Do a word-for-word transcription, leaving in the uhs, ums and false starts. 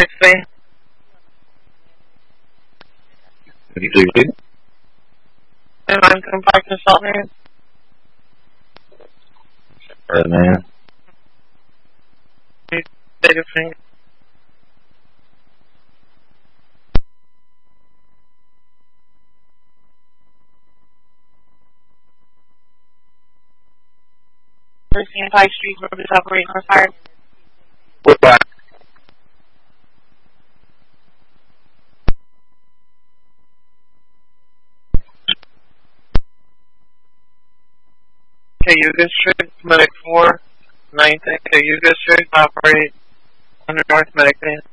Fan. Can you do it? And I'm Compart Consultant. Right, man. Data thing. First Empire Street Group is operating on fire. What about? Cayuga Street, Medic four, ninth Cayuga Street, operate under North Medic Van.